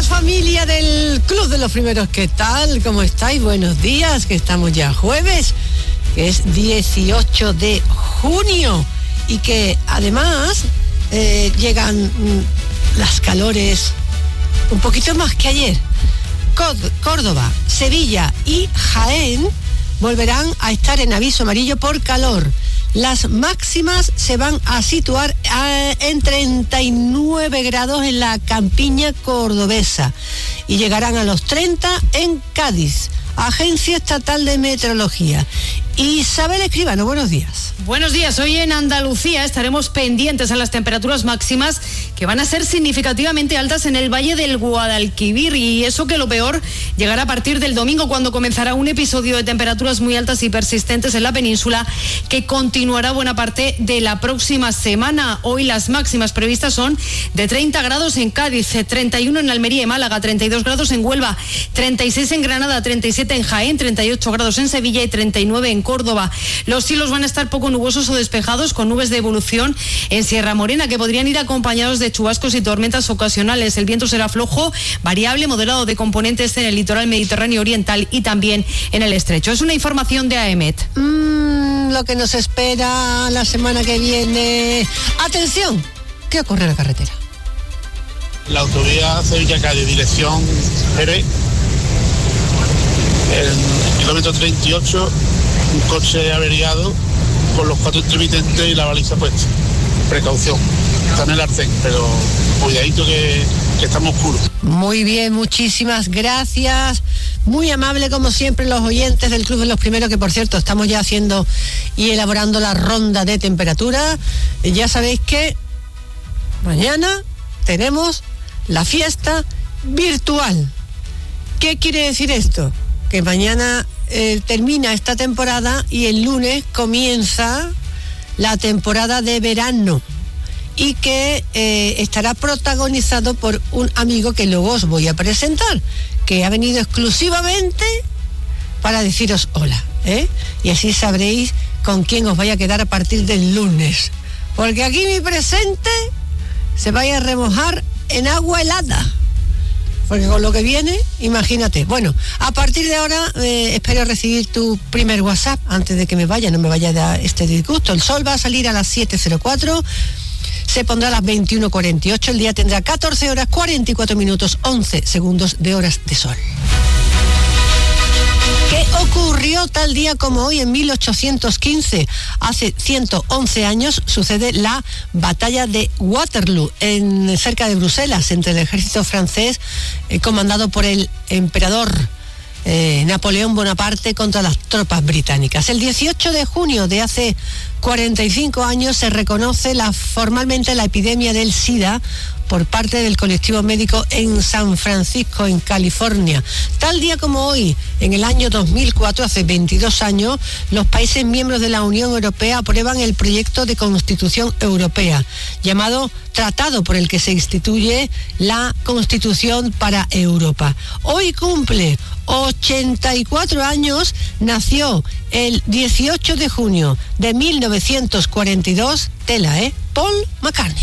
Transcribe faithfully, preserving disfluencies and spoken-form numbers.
días, familia del Club de los Primeros. ¿Qué tal? ¿Cómo estáis? Buenos días, que estamos ya jueves, que es dieciocho de junio y que además eh, llegan mm, las calores un poquito más que ayer. Cod- Córdoba, Sevilla y Jaén volverán a estar en aviso amarillo por calor. Las máximas se van a situar a, en treinta y nueve grados en la campiña cordobesa y llegarán a los treinta en Cádiz. Agencia Estatal de Meteorología. Isabel Escribano, buenos días. Buenos días. Hoy en Andalucía estaremos pendientes a las temperaturas máximas que van a ser significativamente altas en el Valle del Guadalquivir, y eso que lo peor llegará a partir del domingo, cuando comenzará un episodio de temperaturas muy altas y persistentes en la península que continuará buena parte de la próxima semana. Hoy las máximas previstas son de treinta grados en Cádiz, treinta y uno en Almería y Málaga, treinta y dos grados en Huelva, treinta y seis en Granada, treinta y siete en Jaén, treinta y ocho grados en Sevilla y treinta y nueve en Córdoba. Los cielos van a estar poco nubosos o despejados, con nubes de evolución en Sierra Morena, que podrían ir acompañados de chubascos y tormentas ocasionales. El viento será flojo, variable, moderado de componentes en el litoral mediterráneo oriental y también en el estrecho. Es una información de AEMET. Mm, lo que nos espera la semana que viene. Atención, ¿qué ocurre en la carretera? La autovía Sevilla-Cádiz, dirección Jerez, el kilómetro treinta y ocho, un coche averiado con los cuatro intermitentes y la baliza puesta. Precaución, está en el arcén, pero cuidadito que, que estamos oscuros. Muy bien, muchísimas gracias. Muy amable como siempre los oyentes del Club de los Primeros, que por cierto estamos ya haciendo y elaborando la ronda de temperatura. Ya sabéis que mañana tenemos la fiesta virtual. ¿Qué quiere decir esto? Que mañana eh, termina esta temporada y el lunes comienza la temporada de verano, y que eh, estará protagonizado por un amigo que luego os voy a presentar, que ha venido exclusivamente para deciros hola, ¿eh? Y así sabréis con quién os vaya a quedar a partir del lunes, porque aquí mi presente se vaya a remojar en agua helada, porque con lo que viene, imagínate. Bueno, a partir de ahora eh, espero recibir tu primer WhatsApp antes de que me vaya, no me vaya a dar este disgusto. El sol va a salir a las siete cero cuatro, se pondrá a las veintiuno cuarenta y ocho, el día tendrá catorce horas cuarenta y cuatro minutos once segundos de horas de sol. ¿Qué ocurrió tal día como hoy en mil ochocientos quince? Hace ciento once años sucede la batalla de Waterloo, en, cerca de Bruselas, entre el ejército francés eh, comandado por el emperador eh, Napoleón Bonaparte contra las tropas británicas. El dieciocho de junio de hace cuarenta y cinco años se reconoce la, formalmente la epidemia del SIDA por parte del colectivo médico en San Francisco, en California. Tal día como hoy, en el año dos mil cuatro, hace veintidós años, los países miembros de la Unión Europea aprueban el proyecto de Constitución Europea, llamado Tratado por el que se instituye la Constitución para Europa. Hoy cumple ochenta y cuatro años, nació el dieciocho de junio de mil novecientos cuarenta y dos, tela, ¿eh? Paul McCartney.